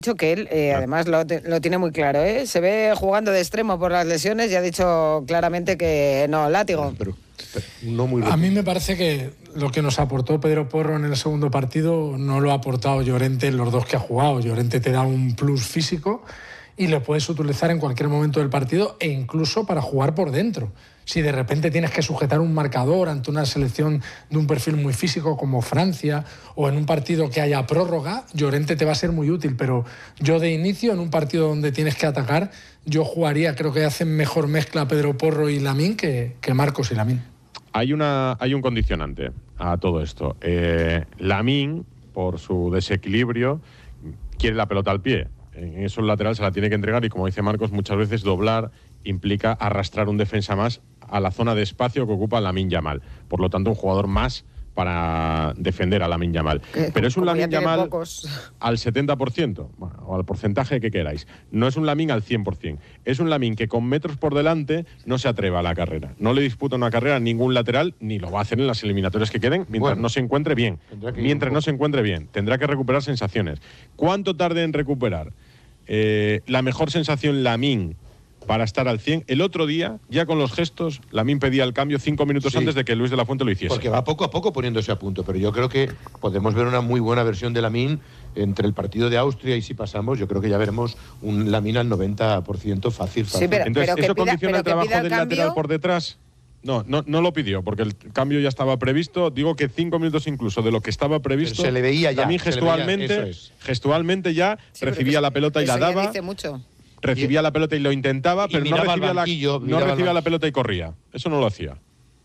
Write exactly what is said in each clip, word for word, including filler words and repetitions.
dicho que él, eh, además lo, lo tiene muy claro, ¿eh? Se ve jugando de extremo por las lesiones y ha dicho claramente que no, látigo. Pero, pero no muy a mí me parece que lo que nos aportó Pedro Porro en el segundo partido no lo ha aportado Llorente en los dos que ha jugado. Llorente te da un plus físico y lo puedes utilizar en cualquier momento del partido e incluso para jugar por dentro. Si de repente tienes que sujetar un marcador ante una selección de un perfil muy físico como Francia o en un partido que haya prórroga, Llorente te va a ser muy útil, pero yo de inicio en un partido donde tienes que atacar, yo jugaría, creo que hacen mejor mezcla Pedro Porro y Lamine que, que Marcos y Lamine. Hay, una, hay un condicionante a todo esto. Eh, Lamine, por su desequilibrio, quiere la pelota al pie. En eso el lateral se la tiene que entregar y, como dice Marcos, muchas veces doblar implica arrastrar un defensa más a la zona de espacio que ocupa Lamine Yamal. Por lo tanto, un jugador más para defender a Lamine Yamal. Eh, Pero es un Lamine Yamal pocos. al setenta por ciento, bueno, o al porcentaje que queráis. No es un Lamine al cien por cien. Es un Lamine que con metros por delante no se atreva a la carrera. No le disputa una carrera a ningún lateral, ni lo va a hacer en las eliminatorias que queden, mientras bueno, no se encuentre bien. Mientras no se encuentre bien. Tendrá que recuperar sensaciones. ¿Cuánto tarde en recuperar? Eh, la mejor sensación Lamine para estar al cien. El otro día, ya con los gestos, Lamine pedía el cambio cinco minutos sí. antes de que Luis de la Fuente lo hiciese. Porque va poco a poco poniéndose a punto, pero yo creo que podemos ver una muy buena versión de Lamine entre el partido de Austria y si pasamos, yo creo que ya veremos un Lamine al noventa por ciento fácil. fácil. Sí, pero, Entonces, pero ¿eso pida, condiciona el trabajo del cambio? lateral por detrás? No, no, no lo pidió, porque el cambio ya estaba previsto. Digo que cinco minutos incluso de lo que estaba previsto. Pero se le veía ya. También gestualmente, veía, es. gestualmente ya sí, recibía la pelota y la daba. Dice mucho. Recibía la pelota y lo intentaba, pero no recibía, banquillo, la, no recibía la pelota y corría. Eso no lo hacía.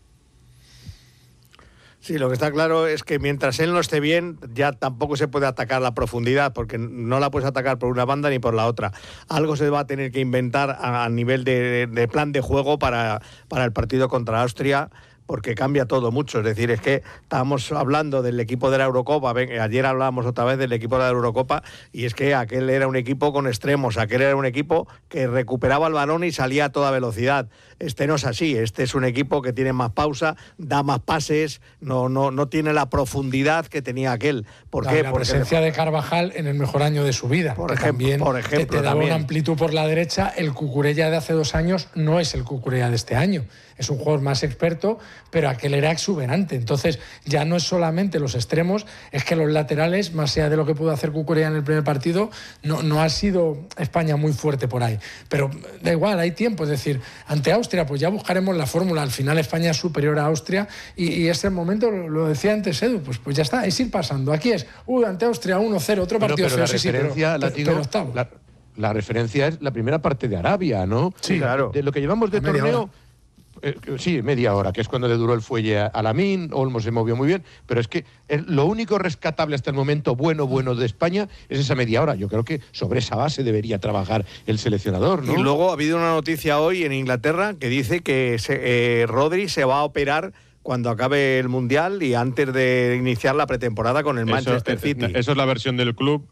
Sí, lo que está claro es que mientras él no esté bien, ya tampoco se puede atacar la profundidad, porque no la puedes atacar por una banda ni por la otra. Algo se va a tener que inventar a nivel de, de plan de juego para, para el partido contra Austria, porque cambia todo mucho. Es decir, es que estábamos hablando del equipo de la Eurocopa, ayer hablábamos otra vez del equipo de la Eurocopa, y es que aquel era un equipo con extremos, aquel era un equipo que recuperaba el balón y salía a toda velocidad. Este no es así, este es un equipo que tiene más pausa, da más pases, no, no, no tiene la profundidad que tenía aquel. ¿Por la, qué? La Porque presencia de Carvajal en el mejor año de su vida. Por ejemplo, también por ejemplo, te, te daba también. una amplitud por la derecha. El Cucurella de hace dos años no es el Cucurella de este año. Es un jugador más experto, pero aquel era exuberante. Entonces, ya no es solamente los extremos, es que los laterales, más allá de lo que pudo hacer Cucurella en el primer partido, no, no ha sido España muy fuerte por ahí. Pero da igual, hay tiempo. Es decir, ante Austria, pues ya buscaremos la fórmula. Al final España es superior a Austria y, y es el momento, lo decía antes Edu, pues, pues ya está, es ir pasando. Aquí es, uy, ante Austria uno cero, otro pero, partido pero feo, la sí, referencia, sí, pero, Latino, pero octavo. La, la referencia es la primera parte de Arabia, ¿no? Sí, claro. De lo que llevamos de torneo... Eh, sí, media hora, que es cuando le duró el fuelle a, a Lamine. Olmo se movió muy bien, pero es que el, lo único rescatable hasta el momento bueno, bueno de España es esa media hora. Yo creo que sobre esa base debería trabajar el seleccionador, ¿no? Y luego ha habido una noticia hoy en Inglaterra que dice que se, eh, Rodri se va a operar cuando acabe el Mundial y antes de iniciar la pretemporada con el Manchester eso, City. Eso es la versión del club.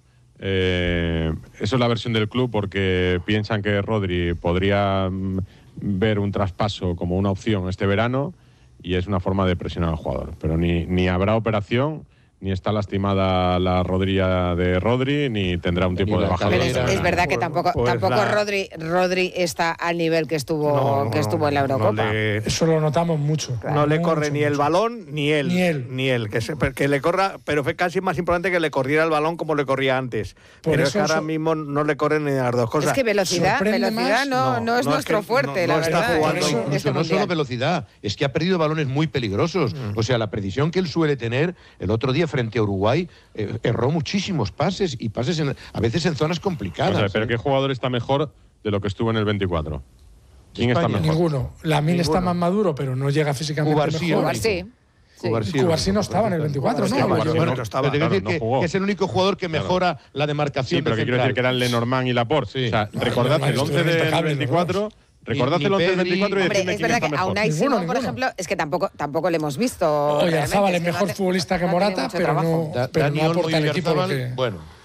Eh, eso es la versión del club porque piensan que Rodri podría mm, ver un traspaso como una opción este verano y es una forma de presionar al jugador. Pero ni, ni habrá operación, ni está lastimada la rodilla de Rodri, ni tendrá un tipo de baja. Pero es, es verdad que tampoco, pues tampoco la... Rodri, Rodri está al nivel que estuvo, no, no, que estuvo en la Eurocopa. No le... Eso lo notamos mucho. Claro, no le mucho, corre ni mucho. el balón ni él. Ni él. Ni él. Que, se, que le corra, pero fue casi más importante que le corriera el balón como le corría antes. Por pero eso es que ahora so... mismo no le corren ni las dos cosas. Es que velocidad, velocidad más? no, no, no es no, nuestro es que fuerte, no, la no está verdad. jugando. Eso, incluso, no solo velocidad, es que ha perdido balones muy peligrosos. Mm. O sea, la precisión que él suele tener, el otro día frente a Uruguay, eh, erró muchísimos pases y pases en, a veces en zonas complicadas. O sea, pero ¿eh? ¿qué jugador está mejor de lo que estuvo en el veinticuatro? ¿Quién está mejor? Ninguno. Lamine está más maduro, pero no llega físicamente Cubarsí, mejor. Cubarsí. Sí. Cubarsí, Cubarsí no estaba en el veinticuatro, ¿no? Bueno, no, no estaba. Pero claro, decir no que, jugó. que es el único jugador que mejora claro. la demarcación. Sí, pero de que quiero decir que eran Lenormand y Laporte. Sí. O sea, no, recordad no, el once del veinticuatro. Recordad el once del veinticuatro y Hombre, decidme es quién verdad está que a mejor. Unai Ninguno, Simón, por ninguno. ejemplo, es que tampoco, tampoco le hemos visto. Oye, Azábal es que mejor no futbolista que no Morata, pero no, Da, pero Dani no Olmo aporta y al equipo lo Oyarzabal, que... bueno.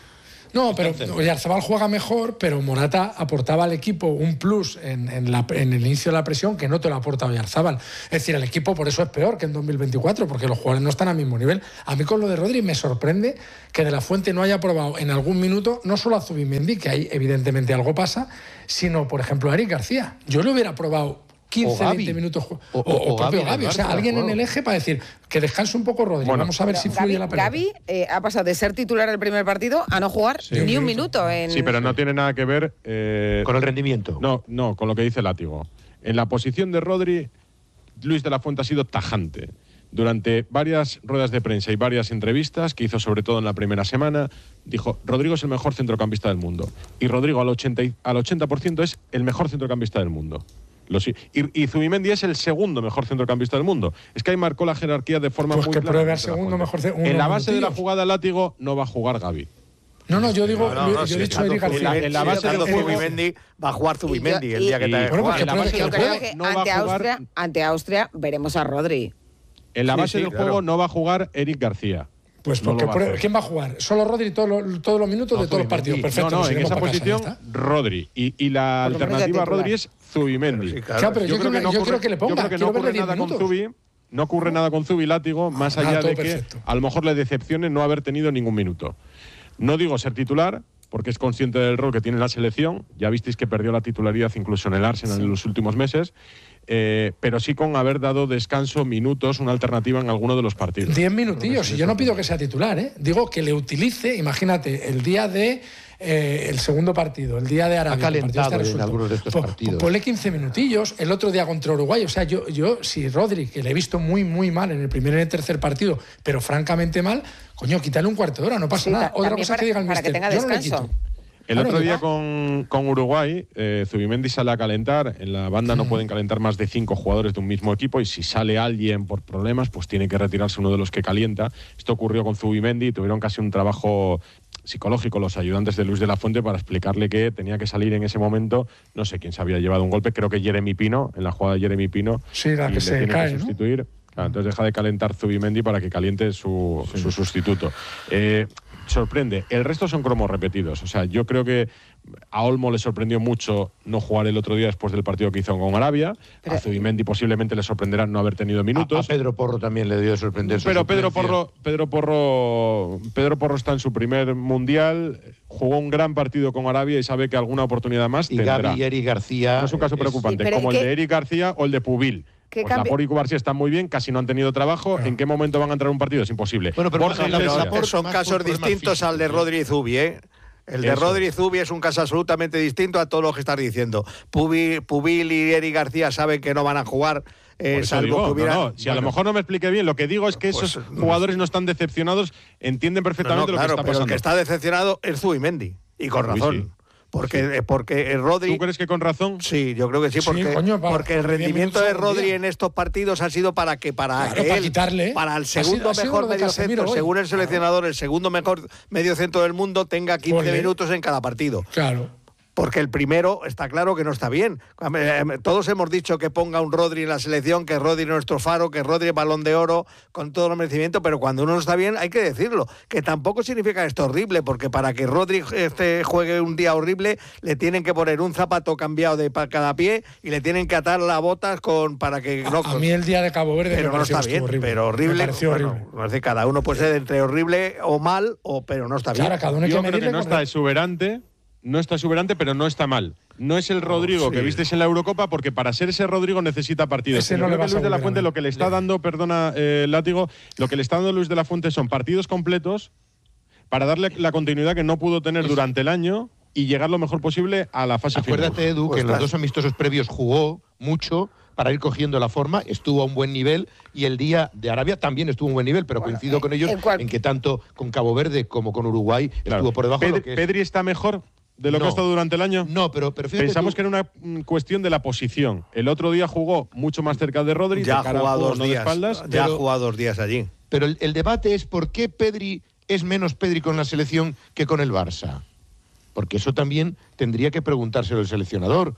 No, pero Oyarzabal juega mejor, pero Morata aportaba al equipo un plus en, en, la, en el inicio de la presión que no te lo aporta Oyarzabal. Es decir, el equipo por eso es peor que en dos mil veinticuatro, porque los jugadores no están al mismo nivel. A mí con lo de Rodri me sorprende que De La Fuente no haya probado en algún minuto no solo a Zubimendi, que ahí evidentemente algo pasa, sino, por ejemplo, a Eric García. Yo lo hubiera probado quince, veinte minutos. O, o, o, o propio Gavi, o sea, alguien en el eje para decir que descanse un poco Rodri. Bueno, vamos a ver si fluye Gavi, la pelota. Gavi eh, ha pasado de ser titular el primer partido a no jugar sí, ni un minuto. En... Sí, pero no tiene nada que ver... Eh, con el rendimiento. No, no, con lo que dice Látigo. En la posición de Rodri, Luis de la Fuente ha sido tajante. Durante varias ruedas de prensa y varias entrevistas que hizo, sobre todo en la primera semana, dijo, Rodrigo es el mejor centrocampista del mundo. Y Rodrigo al ochenta, al ochenta por ciento es el mejor centrocampista del mundo. Los, y, y Zubimendi es el segundo mejor centrocampista del mundo. Es que ahí marcó la jerarquía de forma pues muy que clara. Pruebe al segundo mejor En la base de la jugada Látigo no va a jugar Gavi. No, no, yo digo, no, no, yo, sí, yo he dicho sí, Eric García. En la base de Zubimendi va a jugar Zubimendi el día que te bueno, jugar. En la base yo del creo juego que no va ante, a jugar, Austria, ante Austria veremos a Rodri. En la base sí, sí, del claro. juego no va a jugar Eric García. Pues no porque va pruebe, ¿quién va a jugar? Solo Rodri todos los, todos los minutos no, de todos los partidos. Perfecto. No, no, en esa para posición casa, Rodri. Y, y la Por lo menos alternativa a de Rodri es Zubimendi. Pero sí, claro. Claro, pero yo, yo, creo, que, no yo ocurre, creo que le ponga. Yo creo que no ocurre nada con Zubi. No ocurre nada con Zubi Látigo, más Ah, allá de perfecto. que a lo mejor le decepcione no haber tenido ningún minuto. No digo ser titular, porque es consciente del rol que tiene la selección. Ya visteis que perdió la titularidad incluso en el Arsenal sí. en los últimos meses. Eh, pero sí con haber dado descanso, minutos, una alternativa en alguno de los partidos. Diez minutillos, y yo no pido que sea titular, ¿eh? Digo que le utilice, imagínate, el día de eh, el segundo partido, el día de Arabia. Ha calentado el en algunos de estos po, partidos. Ponle quince minutillos, el otro día contra Uruguay. O sea, yo, yo si Rodri, que le he visto muy, muy mal en el primer y en el tercer partido, pero francamente mal, coño, quítale un cuarto de hora, no pasa sí, nada. Otra cosa para, que diga el para mister, que tenga yo no le descanso. quito. El Claro, otro día ¿verdad? con, con Uruguay, eh, Zubimendi sale a calentar. En la banda no pueden calentar más de cinco jugadores de un mismo equipo y si sale alguien por problemas, pues tiene que retirarse uno de los que calienta. Esto ocurrió con Zubimendi y tuvieron casi un trabajo psicológico los ayudantes de Luis de la Fuente para explicarle que tenía que salir en ese momento. No sé quién se había llevado un golpe, creo que Jeremy Pino, en la jugada de Jeremy Pino. Sí, la y que le se tiene cae, que ¿no? sustituir. Claro, entonces deja de calentar Zubimendi para que caliente su, sí. su sustituto. Eh, sorprende. El resto son cromos repetidos. O sea, yo creo que a Olmo le sorprendió mucho no jugar el otro día después del partido que hizo con Arabia. Pero, a Zubimendi posiblemente le sorprenderá no haber tenido minutos. A, a Pedro Porro también le dio sorprender. Pero Pedro Porro, Pedro Porro, Pedro Porro está en su primer mundial, jugó un gran partido con Arabia y sabe que alguna oportunidad más y tendrá. Gavi y Eric García. No es un caso preocupante, sí, como el ¿qué? de Eric García o el de Pubil. ¿Qué Pues Laporte y Cubarsí están muy bien, casi no han tenido trabajo. ¿En qué momento van a entrar a un partido? Es imposible. Bueno, pero Borja, pero Laporte son casos distintos al de Rodri y Zubi, ¿eh? El de Eso. Rodri y Zubi es un caso absolutamente distinto a todo lo que estás diciendo. Pubil, Pubil y Eric García saben que no van a jugar. Eh, salvo digo, que hubiera... no, no. Si bueno, a lo mejor no me expliqué bien, lo que digo es que pues, esos jugadores no están decepcionados, entienden perfectamente no, no, claro, lo que está pero pasando. El que está decepcionado es Zubimendi, y con razón. Sí, sí. Porque, sí. porque Rodri... ¿Tú crees que con razón? Sí, yo creo que sí, porque, sí, coño, para, porque el rendimiento de Rodri en estos partidos ha sido para que para claro, que para él, quitarle, para el segundo ha sido, mejor ha medio centro, hoy. según el seleccionador, el segundo mejor medio centro del mundo tenga quince Ole. minutos en cada partido. Claro. Porque el primero está claro que no está bien. Todos hemos dicho que ponga un Rodri en la selección, que Rodri es nuestro faro, que Rodri es balón de oro, con todo el merecimiento, pero cuando uno no está bien hay que decirlo. Que tampoco significa esto horrible, porque para que Rodri este, juegue un día horrible le tienen que poner un zapato cambiado de cada pie y le tienen que atar las botas con para que... A, no, a mí el día de Cabo Verde pero me no está bien, horrible. pero horrible. Me pareció bueno, horrible. No sé, cada uno puede ser entre horrible o mal, o pero no está claro, bien. Cada uno hay Yo que creo que no está con... exuberante. No está exuberante, pero no está mal. No es el Rodrigo oh, sí. que visteis en la Eurocopa, porque para ser ese Rodrigo necesita partidos. Ese no creo le que Luis de la Fuente lo que le está le... dando, perdona, eh, Látigo, lo que le está dando Luis de la Fuente son partidos completos para darle la continuidad que no pudo tener durante el año y llegar lo mejor posible a la fase final. Acuérdate, Edu, pues que en los dos amistosos previos jugó mucho para ir cogiendo la forma, estuvo a un buen nivel y el día de Arabia también estuvo a un buen nivel, pero bueno, coincido eh, con ellos en que tanto con Cabo Verde como con Uruguay claro. estuvo por debajo. Pedri, de lo que es... ¿Pedri está mejor de lo no, que ha estado durante el año? No, pero, pero pensamos tú... que era una mm, cuestión de la posición. El otro día jugó mucho más cerca de Rodri, ya de cara ha jugado juego, dos no días, de espaldas. Ya pero, ha jugado dos días allí. Pero el, el debate es por qué Pedri es menos Pedri con la selección que con el Barça. Porque eso también tendría que preguntárselo el seleccionador.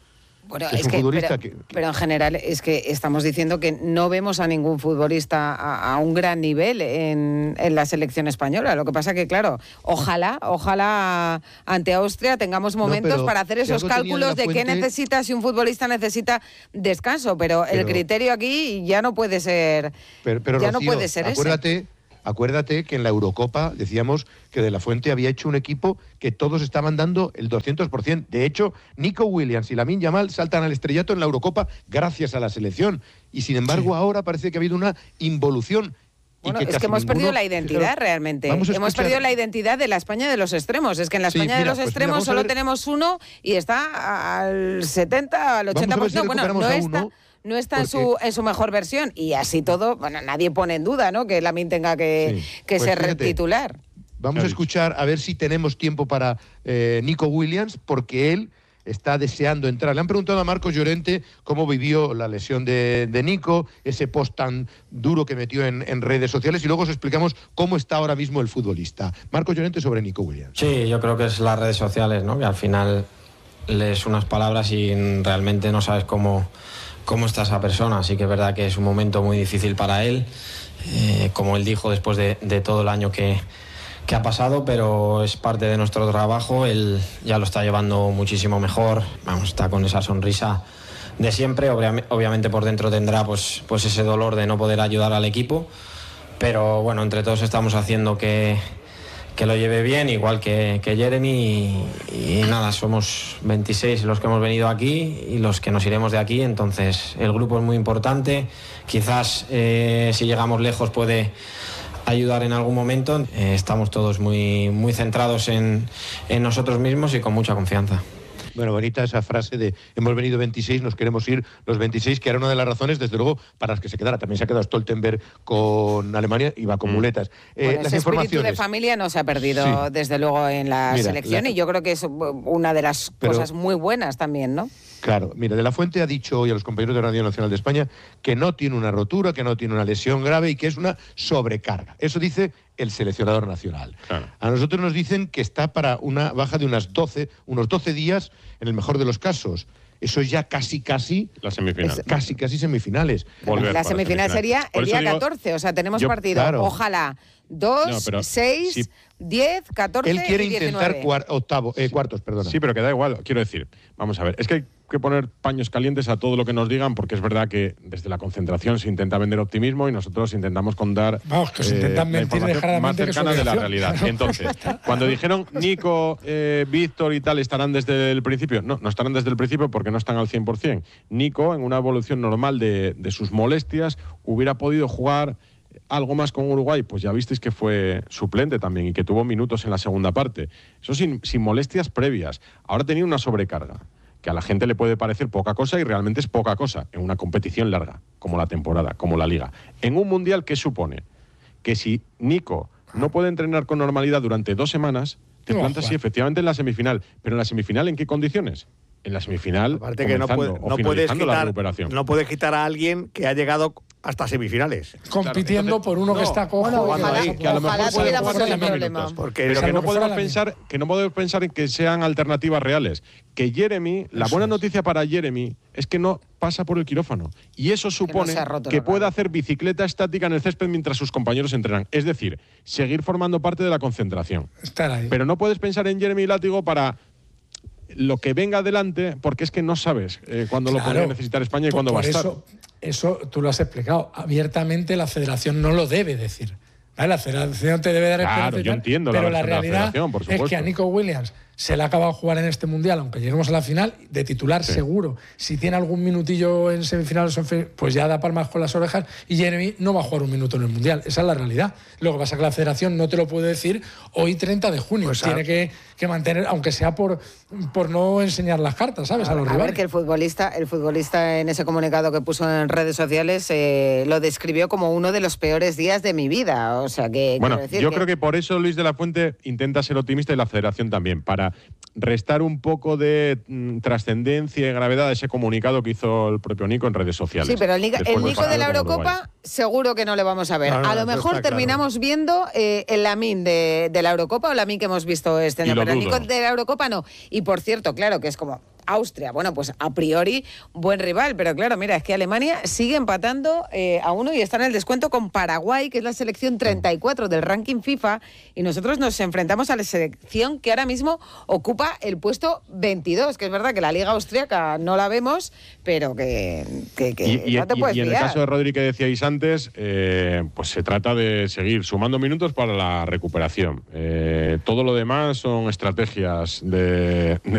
Bueno, es, es un que, futbolista pero, que... pero en general es que estamos diciendo que no vemos a ningún futbolista a, a un gran nivel en, en la selección española. Lo que pasa que, claro, ojalá, ojalá ante Austria tengamos momentos no, para hacer si esos cálculos de, de qué necesita, si un futbolista necesita descanso, pero, pero el criterio aquí ya no puede ser, pero, pero, ya Rocío, no puede ser acuérdate, ese. Acuérdate que en la Eurocopa decíamos que De la Fuente había hecho un equipo que todos estaban dando el doscientos por ciento. De hecho, Nico Williams y Lamine Yamal saltan al estrellato en la Eurocopa gracias a la selección. Y sin embargo, sí. ahora parece que ha habido una involución. Bueno, y que es que hemos ninguno, perdido la identidad claro, realmente. Hemos escuchar... perdido la identidad de la España de los extremos. Es que en la España sí, mira, de los pues extremos mira, solo ver... tenemos uno y está al setenta, al ochenta por ciento. Si bueno, no está... No está en su, en su mejor versión y así todo, bueno, nadie pone en duda, ¿no?, que Lamine tenga que, sí. que pues ser fíjate, titular. Vamos a escuchar a ver si tenemos tiempo para eh, Nico Williams, porque él está deseando entrar. Le han preguntado a Marcos Llorente cómo vivió la lesión de, de Nico, ese post tan duro que metió en, en redes sociales, y luego os explicamos cómo está ahora mismo el futbolista. Marcos Llorente sobre Nico Williams. Sí, yo creo que es las redes sociales, ¿no?, que al final lees unas palabras y realmente no sabes cómo... cómo está esa persona. Así que es verdad que es un momento muy difícil para él, eh, como él dijo, después de, de todo el año que, que ha pasado, pero es parte de nuestro trabajo. Él ya lo está llevando muchísimo mejor, vamos, está con esa sonrisa de siempre. Obvia, obviamente por dentro tendrá pues, pues ese dolor de no poder ayudar al equipo, pero bueno, entre todos estamos haciendo que que lo lleve bien, igual que, que Jeremy, y, y nada, somos veintiséis los que hemos venido aquí y los que nos iremos de aquí, entonces el grupo es muy importante, quizás eh, si llegamos lejos puede ayudar en algún momento, eh, estamos todos muy, muy centrados en, en nosotros mismos y con mucha confianza. Bueno, bonita esa frase de hemos venido veintiséis, nos queremos ir los veintiséis, que era una de las razones, desde luego, para las que se quedara. También se ha quedado Stoltenberg con Alemania y va con muletas. Eh, bueno, las ese espíritu de familia no se ha perdido, sí. desde luego, en la Mira, selección, la... y yo creo que es una de las Pero... cosas muy buenas también, ¿no? Claro, mira, De la Fuente ha dicho hoy a los compañeros de Radio Nacional de España que no tiene una rotura, que no tiene una lesión grave y que es una sobrecarga. Eso dice el seleccionador nacional. Claro. A nosotros nos dicen que está para una baja de unas doce, unos doce días, en el mejor de los casos. Eso es ya casi, casi... La semifinal. Casi, casi semifinales. Volver la semifinal, semifinal sería el día digo, catorce, o sea, tenemos yo, partido, claro. ojalá, dos, no, seis, sí. diez, catorce y diecinueve. Él quiere intentar cuar, octavo, eh, cuartos, perdona. Sí, pero que da igual, quiero decir, vamos a ver, es que hay que poner paños calientes a todo lo que nos digan, porque es verdad que desde la concentración se intenta vender optimismo y nosotros intentamos contar Vamos, que se intentan eh, mentir la información más cercana de la realidad. Claro. Entonces, cuando dijeron Nico, eh, Víctor y tal estarán desde el principio, no, no estarán desde el principio porque no están al cien por cien. Nico, en una evolución normal de, de sus molestias, hubiera podido jugar algo más con Uruguay, pues ya visteis que fue suplente también y que tuvo minutos en la segunda parte. Eso sin, sin molestias previas. Ahora tenía una sobrecarga, que a la gente le puede parecer poca cosa y realmente es poca cosa en una competición larga, como la temporada, como la Liga. En un Mundial, ¿qué supone? Que si Nico no puede entrenar con normalidad durante dos semanas, te plantas, sí, efectivamente en la semifinal. Pero en la semifinal, ¿en qué condiciones? En la semifinal, aparte que no, puede, no, puedes quitar, no puedes quitar a alguien que ha llegado hasta semifinales. Compitiendo claro, entonces, por uno no, que está cojo. Bueno, ojalá, ahí, que a lo mejor puede jugar el problema. Porque pero que no podemos pensar que no podemos pensar en que sean alternativas reales. Que Jeremy, la buena noticia para Jeremy es que no pasa por el quirófano. Y eso supone que, no que pueda hacer bicicleta estática en el césped mientras sus compañeros entrenan. Es decir, seguir formando parte de la concentración. Estar ahí. Pero no puedes pensar en Jeremy Látigo para lo que venga adelante, porque es que no sabes eh, cuándo claro, lo podría necesitar España y por, cuándo por va a estar. Eso, eso tú lo has explicado. Abiertamente la federación no lo debe decir. ¿Vale? La federación te debe dar claro, el yo entiendo pero la, la realidad la por es que a Nico Williams se le ha acabado de jugar en este Mundial, aunque lleguemos a la final, de titular sí. seguro. Si tiene algún minutillo en semifinales, pues ya da palmas con las orejas y Jeremy no va a jugar un minuto en el Mundial. Esa es la realidad. Lo que pasa es que la federación no te lo puede decir hoy treinta de junio. Pues tiene que, que mantener, aunque sea por, por no enseñar las cartas, ¿sabes? A, a los a rivales. ver, que el futbolista, el futbolista en ese comunicado que puso en redes sociales eh, lo describió como uno de los peores días de mi vida. O sea que. Bueno, decir yo que... creo que por eso Luis de la Fuente intenta ser optimista y la federación también, para restar un poco de mm, trascendencia y gravedad a ese comunicado que hizo el propio Nico en redes sociales. Sí, pero el, Liga, el Nico de la Eurocopa seguro que no le vamos a ver. No, no, a lo mejor terminamos claro. viendo eh, el Lamine de, de la Eurocopa o el Lamine que hemos visto este año, pero el Nico de la Eurocopa no. Y por cierto, claro que es como Austria, bueno, pues a priori buen rival, pero claro, mira, es que Alemania sigue empatando eh, a uno y está en el descuento con Paraguay, que es la selección treinta y cuatro del ranking FIFA, y nosotros nos enfrentamos a la selección que ahora mismo ocupa el puesto veintidós, que es verdad que la Liga Austríaca no la vemos, pero que, que, que y, y, no te puedes y, y en fiar. el caso de Rodri que decíais antes, eh, pues se trata de seguir sumando minutos para la recuperación. Eh, todo lo demás son estrategias de, de